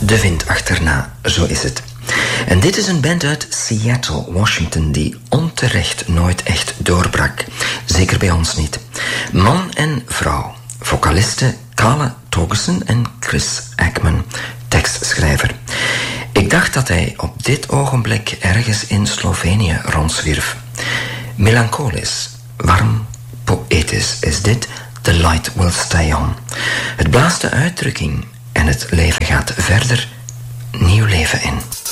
de wind achterna, zo is het. En dit is een band uit Seattle, Washington, die onterecht nooit echt doorbrak. Zeker bij ons niet. Man en vrouw. Vocalisten Kala Togussen en Chris Ackman, tekstschrijver. Ik dacht dat hij op dit ogenblik ergens in Slovenië rondzwierf. Melancholisch, warm, poëtisch is dit The Light Will Stay On. Het blaast de uitdrukking en het leven gaat verder, nieuw leven in.